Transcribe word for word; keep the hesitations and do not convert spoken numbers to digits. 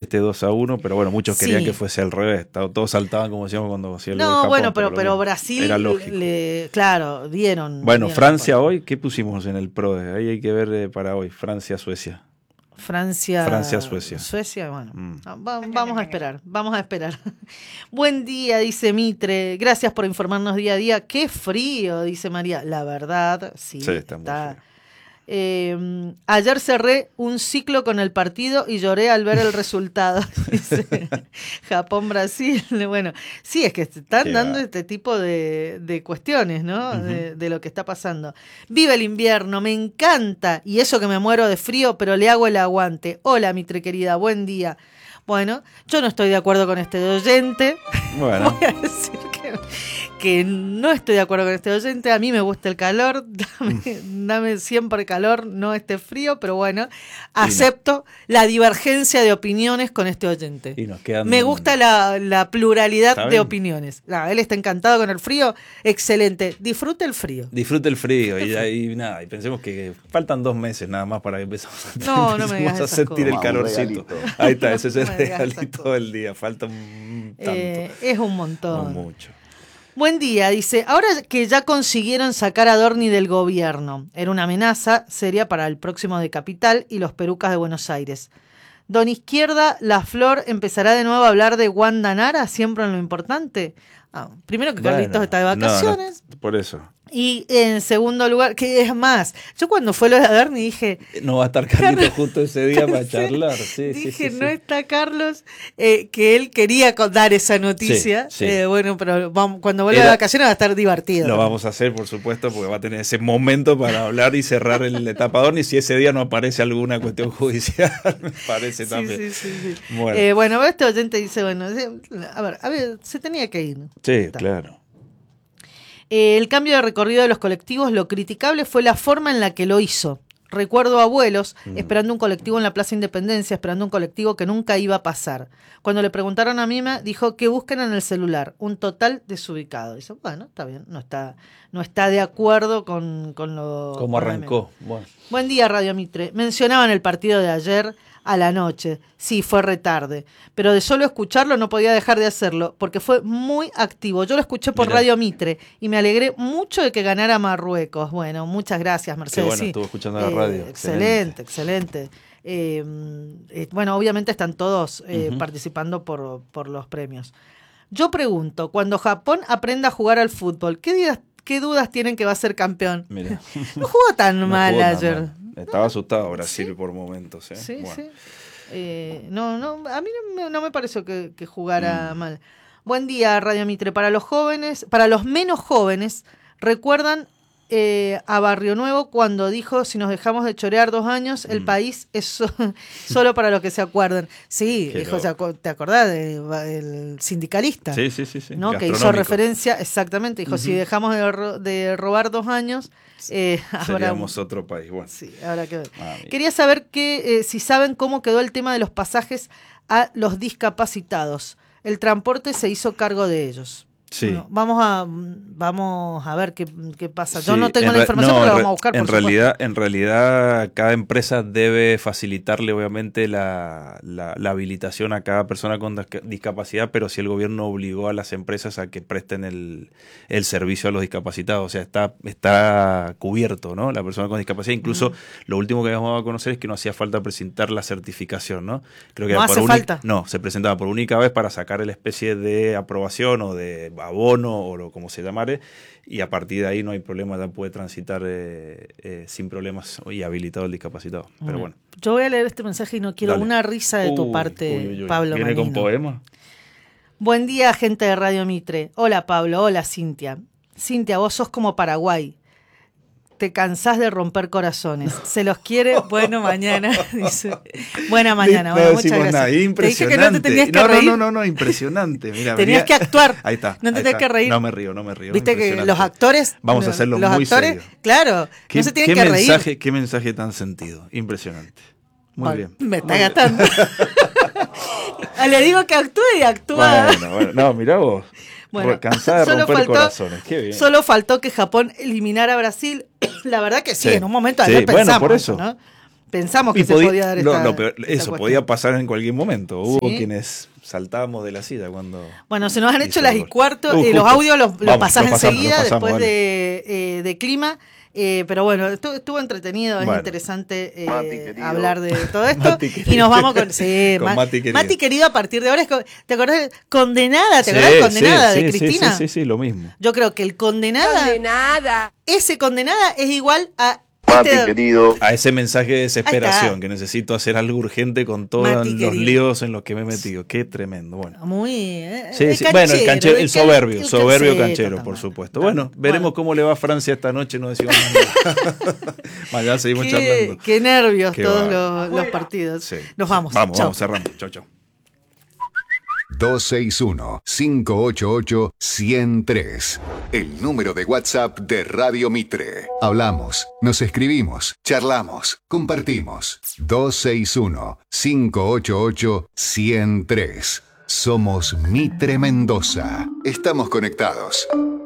este dos a uno, pero bueno, muchos querían Sí. que fuese al revés. Todos saltaban como decíamos cuando hacía el No, gol Japón, bueno, pero, lo pero mismo. Brasil, Era lógico. le, claro, dieron. Bueno, dieron Francia por- hoy, ¿qué pusimos en el PRODE? Ahí hay que ver eh, para hoy, Francia-Suecia. Francia. Francia-Suecia. Suecia, bueno. Mm. Va- vamos a esperar, vamos a esperar. Buen día, dice Mitre. Gracias por informarnos día a día. Qué frío, dice María. La verdad, sí. Sí, está muy frío. Eh, ayer cerré un ciclo con el partido y lloré al ver el resultado. Dice Japón-Brasil. Bueno, sí, es que se están Qué dando va. este tipo de, de cuestiones, ¿no? Ujú. de, de lo que está pasando. Vive el invierno, me encanta. Y eso que me muero de frío, pero le hago el aguante. Hola, Mitre querida, buen día. Bueno, yo no estoy de acuerdo con este oyente. Bueno, Voy a decir que, que no estoy de acuerdo con este oyente. A mí me gusta el calor. Dame, dame siempre calor, no este frío. Pero bueno, acepto la divergencia de opiniones con este oyente. y nos quedan... Me gusta la, la pluralidad ¿Está de bien? opiniones. Ah, él está encantado con el frío. Excelente. Disfrute el frío. Disfrute el frío y, y nada, y pensemos que faltan dos meses nada más para que empezamos a, No, no me empecemos digas a esas sentir el cosas. calorcito. Un regalito. Ahí está, ese es el No me digas esas regalito cosas. del día, falta un tanto, Eh, es un no montón. mucho. Buen día, dice, ahora que ya consiguieron sacar a Dorni del gobierno, era una amenaza seria para el próximo de Capital y los perucas de Buenos Aires. Don Izquierda, La Flor empezará de nuevo a hablar de Wanda Nara, siempre en lo importante. Ah, primero que Carlitos Bueno, está de no, no, vacaciones. por eso. Y en segundo lugar, que es más, yo cuando fue lo de Dorni dije, No va a estar Carlitos justo ese día para charlar. Sí, sí, dije, sí, no sí. está Carlos, eh, que él quería co- dar esa noticia. Sí, sí. Eh, bueno, pero vamos, cuando vuelva de Era- vacaciones va a estar divertido. Lo también. vamos a hacer, por supuesto, porque va a tener ese momento para hablar y cerrar el etapador. Y si ese día no aparece alguna cuestión judicial, me parece Sí, también. sí, sí, sí. Bueno, Eh, bueno, este oyente dice, bueno, eh, a ver, a ver, se tenía que ir. sí, Está. claro. Eh, el cambio de recorrido de los colectivos, lo criticable fue la forma en la que lo hizo. Recuerdo abuelos Mm. esperando un colectivo en la Plaza Independencia, esperando un colectivo que nunca iba a pasar. Cuando le preguntaron a Mima, dijo que busquen en el celular, un total desubicado. Dice, bueno, está bien, no está, no está de acuerdo con, con lo... ¿Cómo con la arrancó? Bueno. Buen día, Radio Mitre. Mencionaban el partido de ayer a la noche. Sí, fue retarde. Pero de solo escucharlo no podía dejar de hacerlo, porque fue muy activo. Yo lo escuché por Mirá. Radio Mitre y me alegré mucho de que ganara Marruecos. Bueno, muchas gracias, Qué Mercedes. bueno, sí. estuvo escuchando la Eh, radio. Excelente, excelente. Eh, eh, bueno, obviamente están todos eh, Ujú. participando por, por los premios. Yo pregunto, cuando Japón aprenda a jugar al fútbol, ¿qué, días- qué dudas tienen que va a ser campeón? Mira. No jugó tan No mal jugó tan ayer. mal. Estaba asustado Brasil por momentos. ¿eh? Sí, Bueno. sí. Eh, no, no, a mí no me, no me pareció que, que jugara Mm. mal. Buen día, Radio Mitre. Para los jóvenes, para los menos jóvenes, recuerdan eh, a Barrio Nuevo cuando dijo, si nos dejamos de chorear dos años, el Mm. país es so- solo para los que se acuerdan. Sí, Qué dijo, loco. ¿te acu- ¿te acordás del sindicalista? Sí, sí, sí, sí. ¿No? Que hizo Gastronómico. referencia, exactamente, dijo, si Ujú. dejamos de, ro- de robar dos años, eh, habrá... Seríamos otro país. Bueno. Sí, habrá que ver. Ah, mira. Quería saber que, eh, si saben cómo quedó el tema de los pasajes a los discapacitados. El transporte se hizo cargo de ellos. Sí. Bueno, vamos a vamos a ver qué, qué pasa. Yo Sí, no tengo en la re- información, no, pero la en vamos a re- buscar. En por supuesto. realidad, en realidad, cada empresa debe facilitarle, obviamente, la, la, la habilitación a cada persona con disca- discapacidad, pero si el gobierno obligó a las empresas a que presten el, el servicio a los discapacitados, o sea, está, está cubierto, ¿no? La persona con discapacidad. Incluso, Mm. lo último que vamos a conocer es que no hacía falta presentar la certificación, ¿no? Creo que No era hace por falta. única- no, se presentaba por única vez para sacar la especie de aprobación o de abono o lo como se llamare, y a partir de ahí no hay problema, ya puede transitar eh, eh, sin problemas y habilitado el discapacitado. Pero bueno. Yo voy a leer este mensaje y no quiero Dale. una risa de tu Uy, parte, uy, uy, uy. Pablo ¿Viene con Manino. poema? Buen día, gente de Radio Mitre. Hola, Pablo. Hola, Cintia. Cintia, vos sos como Paraguay. Te cansás de romper corazones. Se los quiere. Bueno, mañana. Dice. Buena mañana. No Bueno, muchas decimos gracias. nada. Te dije Impresionante. que no te tenías que no, reír. no, no, no, impresionante. Mira, Tenías venía- que actuar. Ahí está. No te ahí tenías está. que reír. No me río, no me río. Viste que Impresionante. los actores. Vamos a hacerlo los muy actores, serio. Claro. ¿Qué, no se tienen qué que mensaje, reír. qué mensaje tan sentido. Impresionante. Muy Ay, bien. Me está Muy bien. gastando. Le digo que actúe y actúa. Bueno, bueno. No, mirá vos. Bueno, Cansada de solo romper faltó- corazones. Qué bien. Solo faltó que Japón eliminara a Brasil. La verdad que sí, Sí, en un momento sí, ayer bueno, pensamos por eso. ¿no? pensamos que Y se podí- podía dar no, esta, no, pero esta eso cuestión. podía pasar en cualquier momento. Hubo Sí. quienes saltábamos de la silla cuando... Bueno, se nos han hecho hizo las el y gol. cuarto. Uh, eh, los justo. audios los, los Vamos, pasás lo pasamos, enseguida lo pasamos, después dale. de, eh, de clima. Eh, pero bueno, estuvo, estuvo entretenido, es Bueno. interesante eh, Mati, querido. hablar de todo esto. Mati, querido. Y nos vamos con, sí, Con Ma- Mati, querido. Mati querido, a partir de ahora es. co- ¿Te acordás? de Condenada, ¿te Sí, acordás de Condenada sí, de sí, Cristina? Sí, sí, sí, lo mismo. Yo creo que el Condenada, Condenada. ese Condenada es igual a. Mati, este- querido. A ese mensaje de Ahí desesperación, está. que necesito hacer algo urgente con todos Mati, los querido. líos en los que me he metido. Qué tremendo. Bueno. Muy. eh, Sí, el sí. Bueno, el canchero, el can- soberbio, el soberbio canchero, canchero, también. por supuesto. También. Bueno, veremos Bueno. cómo le va a Francia esta noche, no decimos nada. Mañana seguimos Qué, charlando. qué nervios Qué todos bárbaro. los, los partidos. Sí. Nos vamos. Vamos, Chau. vamos, cerramos. Chau, chau. dos seis uno, cinco ocho ocho, uno cero tres. El número de WhatsApp de Radio Mitre. Hablamos, nos escribimos, charlamos, compartimos. dos seis uno, cinco ocho ocho, uno cero tres. Somos Mitre Mendoza. Estamos conectados.